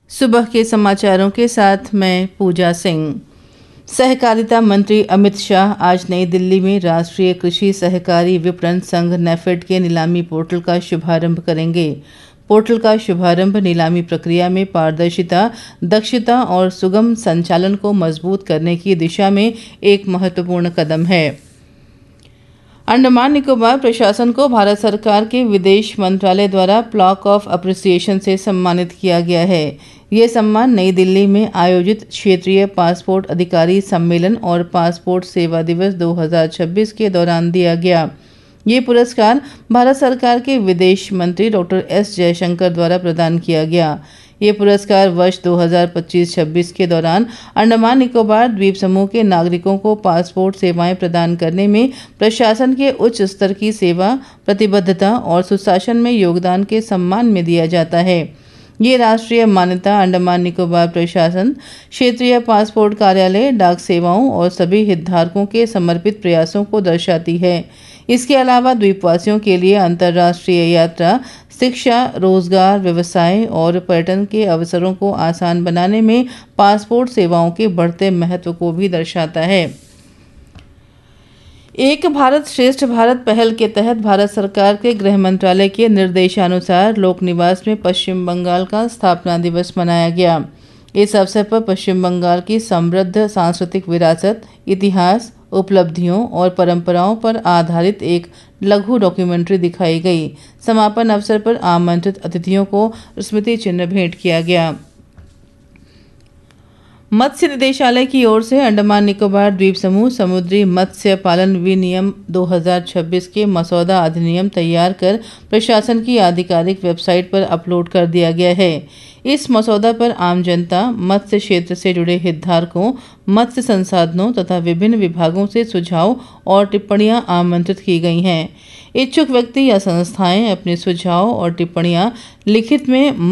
सुबह के समाचारों के साथ मैं पूजा सिंह। सहकारिता मंत्री अमित शाह आज नई दिल्ली में राष्ट्रीय कृषि सहकारी विपणन संघ नेफेड के नीलामी पोर्टल का शुभारंभ करेंगे। पोर्टल का शुभारंभ नीलामी प्रक्रिया में पारदर्शिता, दक्षता और सुगम संचालन को मजबूत करने की दिशा में एक महत्वपूर्ण कदम है। अंडमान निकोबार प्रशासन को भारत सरकार के विदेश मंत्रालय द्वारा प्लॉक ऑफ अप्रिसिएशन से सम्मानित किया गया है। ये सम्मान नई दिल्ली में आयोजित क्षेत्रीय पासपोर्ट अधिकारी सम्मेलन और पासपोर्ट सेवा दिवस 2026 के दौरान दिया गया। ये पुरस्कार भारत सरकार के विदेश मंत्री डॉक्टर एस जयशंकर द्वारा प्रदान किया गया। ये पुरस्कार वर्ष 2025-26 के दौरान अंडमान निकोबार द्वीप समूह के नागरिकों को पासपोर्ट सेवाएं प्रदान करने में प्रशासन के उच्च स्तर की सेवा, प्रतिबद्धता और सुशासन में योगदान के सम्मान में दिया जाता है। ये राष्ट्रीय मान्यता अंडमान निकोबार प्रशासन, क्षेत्रीय पासपोर्ट कार्यालय, डाक सेवाओं और सभी हितधारकों के समर्पित प्रयासों को दर्शाती है। इसके अलावा द्वीपवासियों के लिए अंतर्राष्ट्रीय यात्रा, शिक्षा, रोजगार, व्यवसाय और पर्यटन के अवसरों को आसान बनाने में पासपोर्ट सेवाओं के बढ़ते महत्व को भी दर्शाता है। एक भारत श्रेष्ठ भारत पहल के तहत भारत सरकार के गृह मंत्रालय के निर्देशानुसार लोक निवास में पश्चिम बंगाल का स्थापना दिवस मनाया गया। इस अवसर पर पश्चिम बंगाल की समृद्ध सांस्कृतिक विरासत, इतिहास, उपलब्धियों और परंपराओं पर आधारित एक लघु डॉक्यूमेंट्री दिखाई गई। समापन अवसर पर आमंत्रित अतिथियों को स्मृति चिन्ह भेंट किया गया। मत्स्य निदेशालय की ओर से अंडमान निकोबार द्वीप समूह समुद्री मत्स्य पालन विनियम 2026 के मसौदा अधिनियम तैयार कर प्रशासन की आधिकारिक वेबसाइट पर अपलोड कर दिया गया है। इस मसौदा पर आम जनता, मत्स्य क्षेत्र से जुड़े हितधारकों, मत्स्य संसाधनों तथा विभिन्न विभागों से सुझाव और टिप्पणियां आमंत्रित की गई हैं। इच्छुक व्यक्ति या संस्थाएं अपने सुझाव और टिप्पणियां लिखित में